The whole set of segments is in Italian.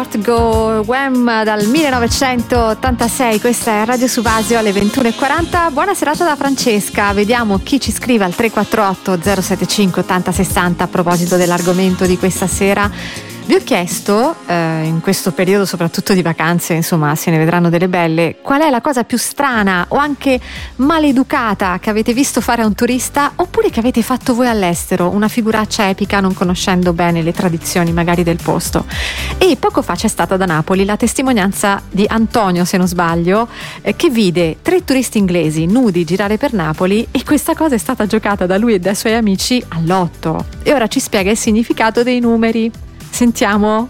Go Wham dal 1986, questa è Radio Subasio alle 21:40. Buona serata da Francesca. Vediamo chi ci scrive al 348 075 80 60 a proposito dell'argomento di questa sera. Vi ho chiesto, in questo periodo soprattutto di vacanze, insomma se ne vedranno delle belle, qual è la cosa più strana o anche maleducata che avete visto fare a un turista oppure che avete fatto voi all'estero, una figuraccia epica non conoscendo bene le tradizioni magari del posto. E poco fa c'è stata da Napoli la testimonianza di Antonio, se non sbaglio, che vide 3 turisti inglesi nudi girare per Napoli e questa cosa è stata giocata da lui e dai suoi amici all'8. E ora ci spiega il significato dei numeri. Sentiamo.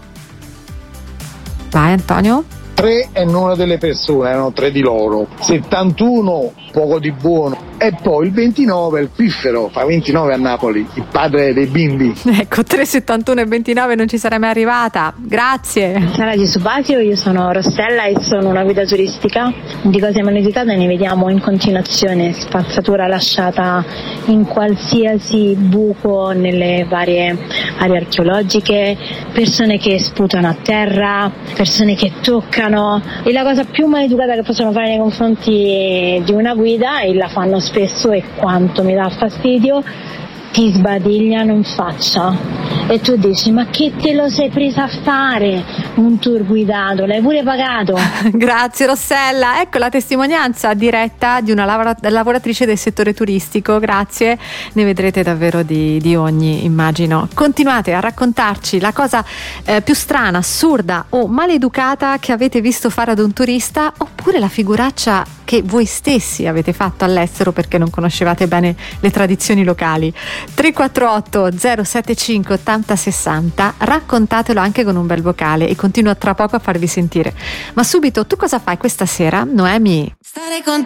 Vai Antonio. 3 è il numero delle persone, erano 3 di loro. 71 poco di buono. E poi il 29 il piffero, fa 29 a Napoli, il padre dei bimbi. Ecco, 3, 71 e 29 non ci sarei mai arrivata. Grazie. Radio Subasio, io sono Rossella e sono una guida turistica. Di cose maleducate ne vediamo in continuazione, spazzatura lasciata in qualsiasi buco nelle varie aree archeologiche, persone che sputano a terra, persone che toccano. E la cosa più maleducata che possono fare nei confronti di una guida, e la fanno spesso e quanto mi dà fastidio, ti sbadigliano in faccia e tu dici: ma che te lo sei presa a fare un tour guidato? L'hai pure pagato? Grazie Rossella, ecco la testimonianza diretta di una lavoratrice del settore turistico. Grazie, ne vedrete davvero di ogni, immagino. Continuate a raccontarci la cosa più strana, assurda o maleducata che avete visto fare ad un turista, oppure la figuraccia che voi stessi avete fatto all'estero perché non conoscevate bene le tradizioni locali. 348 075 80 60, raccontatelo anche con un bel vocale e continuo tra poco a farvi sentire. Ma subito, tu cosa fai questa sera, Noemi? Stare con